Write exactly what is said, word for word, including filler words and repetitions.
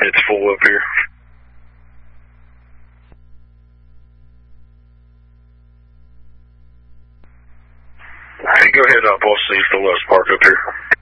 It's full up here. Hey, go ahead up. I'll see if they'll let us park up here.